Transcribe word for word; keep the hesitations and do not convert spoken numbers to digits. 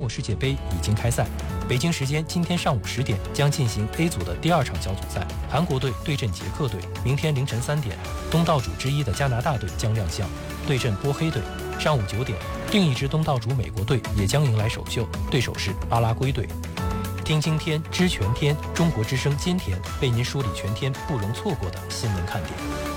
世界杯已经开赛，北京时间今天上午十点将进行 A 组的第二场小组赛，韩国队对阵捷克队。明天凌晨三点，东道主之一的加拿大队将亮相，对阵波黑队。上午九点，另一支东道主美国队也将迎来首秀，对手是巴拉圭队。听今天知全天，中国之声今天为您梳理全天不容错过的新闻看点。